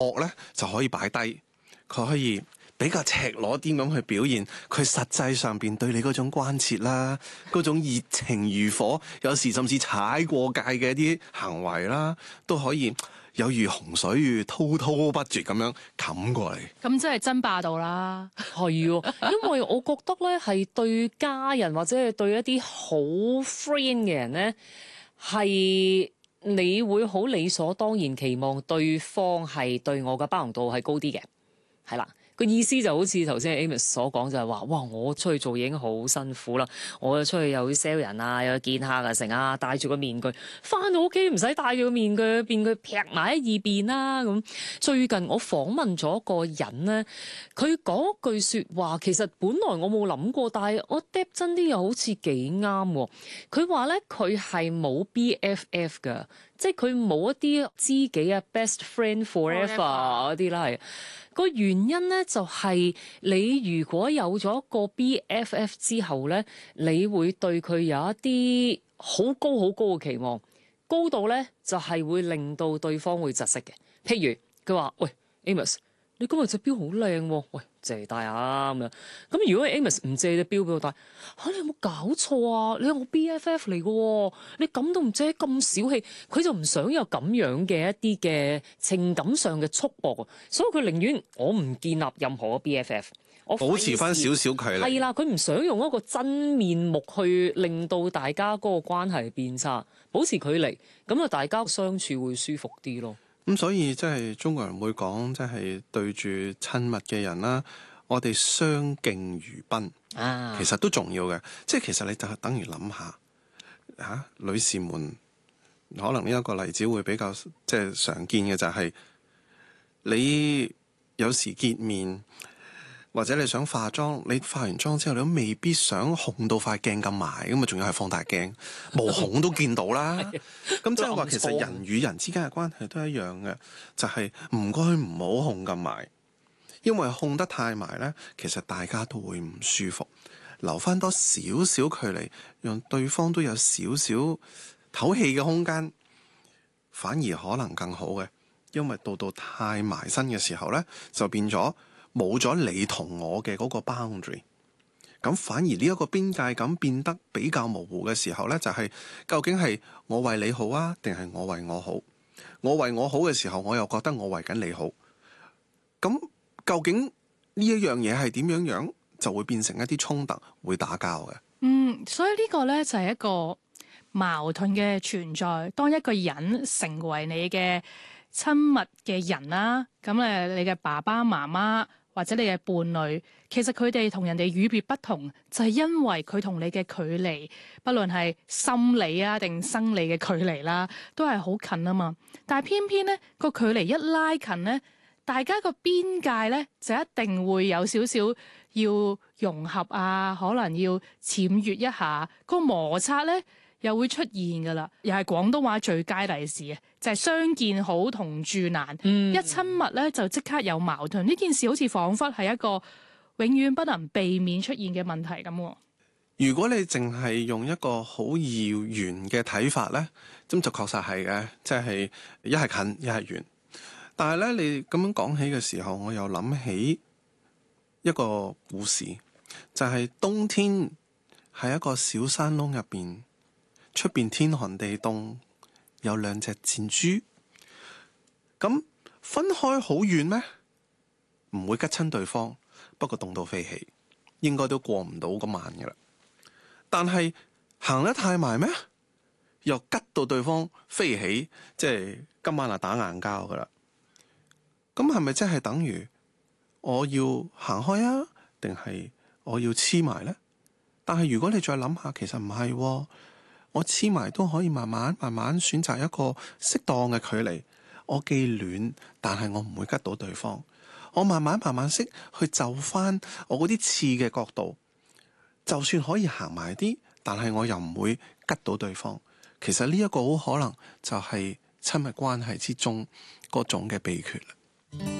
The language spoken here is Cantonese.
惡咧就可以擺低，佢可以比較赤裸啲咁去表現佢實際上邊對你嗰種關切啦，嗰種熱情如火，有時甚至踩過界嘅一啲行為啦，都可以有如洪水如滔滔不絕咁樣冚過嚟。 咁真係真霸道啦。 係喎，因為我覺得咧係對家人或者係對一啲好 friend 嘅人咧，係你會好理所當然期望對方係對我嘅包容度係高啲嘅，係啦。個意思就好似頭先 Amos 所講，就係話，哇！我出去做嘢已經好辛苦啦，我又出去又要 sell 人啊，又要見客啊，成啊，戴住個面具，翻到屋企唔使戴住個面具，變佢劈埋喺二邊啦咁。最近我訪問咗一個人咧，佢講一句説話，其實本來我冇諗過，但係我 deep 真啲又好似幾啱喎。佢話咧，佢係冇 BFF 㗎，即係佢冇一啲知己啊 best friend forever 嗰啲啦，係。個原因咧就係你如果有咗個 BFF 之後咧，你會對佢有一啲好高好高嘅期望，高度咧就係會令到對方會窒息嘅。譬如佢話：喂 Amos，你今日隻錶好靚喎，喂借戴下咁樣。咁如果 Amos 唔借隻錶俾我戴，你有冇搞錯啊？你係我 BFF 嚟嘅喎，你咁都唔借，咁小氣，佢就唔想有咁樣嘅一啲嘅情感上嘅束縛，所以佢寧願我唔建立任何嘅 BFF， 我保持翻少少距離。 係啦，佢唔想用一個真面目去令到大家嗰個關係變差，保持距離，咁啊大家相處會舒服啲咯。 咁所以即係中國人會講，即係對住親密嘅人啦，我哋相敬如賓啊，其實都重要嘅。即係其實你就等於諗下嚇，女士們可能呢一個例子會比較即係常見嘅就係你有時見面。或者你想化妝，你化完妝之後，你都未必想控到塊鏡咁埋，咁啊，仲要係放大鏡，無孔都見到啦。咁即係話，其實人與人之間嘅關係都一樣嘅，就係唔該唔好控咁埋，因為控得太埋咧，其實大家都會唔舒服。留翻多少少距離，讓對方都有少少唞氣嘅空間，反而可能更好嘅。因為到太埋身嘅時候咧，就變咗。冇咗你同我嘅嗰個 boundary， 咁反而呢一個邊界感變得比較模糊嘅時候呢，就係究竟係我為你好啊，定係我為我好？我為我好嘅時候，我又覺得我為緊你好。咁究竟呢一樣嘢係點樣，就會變成一啲衝突，會打交嘅。 所以呢個呢，就係一個矛盾嘅存在。當一個人成為你嘅親密嘅人啦，咁你嘅爸爸媽媽。或者你嘅伴侶，其實佢哋同人哋與別不同，就係因為佢同你嘅距離，不論係心理啊定生理嘅距離啦，都係好近啊嘛。但係偏偏咧個距離一拉近咧，大家個邊界咧就一定會有少少要融合啊，可能要僭越一下，個摩擦咧又會出現噶啦。又係廣東話最佳例子嘅。就係相見好同住難，一親密咧就即刻有矛盾。呢件事好似彷彿係一個永遠不能避免出現嘅問題咁。 如果你淨係用一個好遙遠嘅睇法咧，咁就確實係嘅，即係一係近一係遠。但係咧，你咁樣講起嘅時候，我又諗起一個故事，就係冬天喺一個小山窿入邊，出邊天寒地凍。有兩隻箭豬，咁分開好遠咩？唔會吉親對方，不過凍到飛起，應該都過唔到嗰晚嘅啦。但係行得太埋咩？又吉到對方飛起，即係今晚啊打硬交噶啦。咁係咪即係等於我要行開啊？定係我要黐埋呢？但係如果你再諗下，其實唔係喎。我黐埋都可以慢慢選擇一個適當嘅距離，我既暖，但係我唔會吉到對方。我慢慢識去就翻我嗰啲刺嘅角度，就算可以行埋啲，但係我又唔會吉到對方。其實呢一個好可能就係親密關係之中嗰種嘅秘訣啦。